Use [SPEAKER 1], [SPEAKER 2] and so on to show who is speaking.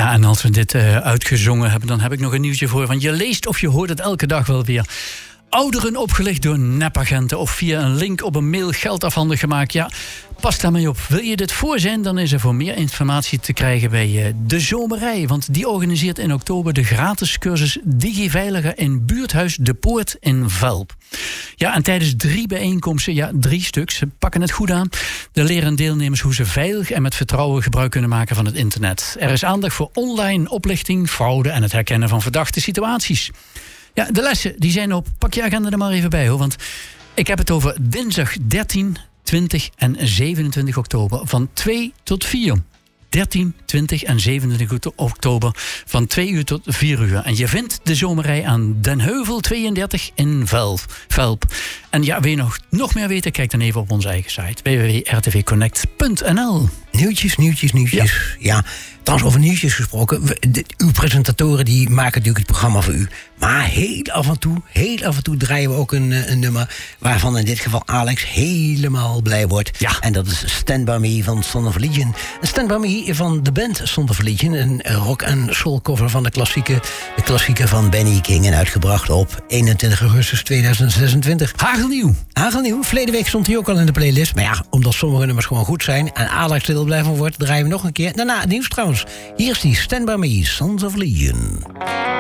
[SPEAKER 1] Ja, en als we dit uitgezongen hebben, dan heb ik nog een nieuwtje voor. Want je leest of je hoort het elke dag wel weer. Ouderen opgelicht door nepagenten of via een link op een mail geld afhandig gemaakt. Ja, pas daarmee op. Wil je dit voor zijn, dan is er voor meer informatie te krijgen bij De Zomerij. Want die organiseert in oktober de gratis cursus DigiVeiliger in buurthuis De Poort in Velp. Ja, en tijdens 3 bijeenkomsten, 3 stuks, ze pakken het goed aan. De leren deelnemers hoe ze veilig en met vertrouwen gebruik kunnen maken van het internet. Er is aandacht voor online oplichting, fraude en het herkennen van verdachte situaties. Ja, de lessen die zijn op. Pak je agenda er maar even bij, hoor. Want ik heb het over dinsdag 13, 20 en 27 oktober van 2 tot 4. 13, 20 en 27 oktober van 2 uur tot 4 uur. En je vindt De Zomerij aan Den Heuvel 32 in Velp. En ja, wil je nog meer weten? Kijk dan even op onze eigen site www.rtvconnect.nl.
[SPEAKER 2] Nieuwtjes. Ja, trouwens, over nieuwtjes gesproken. Uw presentatoren die maken natuurlijk het programma voor u. Maar heel af en toe draaien we ook een nummer waarvan in dit geval Alex helemaal blij wordt.
[SPEAKER 1] Ja.
[SPEAKER 2] En dat is Stand By Me van Son of Legion. En Stand By Me van de band Son of Legion. Een rock- en soul cover van de klassieker van Benny King. En uitgebracht op 21 augustus 2026.
[SPEAKER 1] Hagelnieuw.
[SPEAKER 2] Verleden week stond hij ook al in de playlist. Maar ja, omdat sommige nummers gewoon goed zijn en Alex er heel blij van wordt, draaien we nog een keer. Daarna het nieuws trouwens. Hier is die Stand By Me, Sons of Legion.